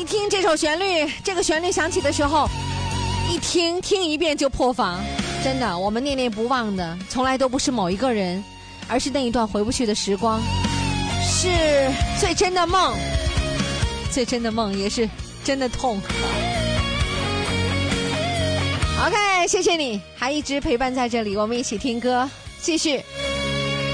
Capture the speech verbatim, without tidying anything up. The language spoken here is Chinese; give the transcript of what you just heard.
一听这首旋律，这个旋律响起的时候，一听听一遍就破防。真的，我们念念不忘的从来都不是某一个人，而是那一段回不去的时光，是最真的梦，最真的梦也是真的痛。OK， 谢谢你还一直陪伴在这里，我们一起听歌继续。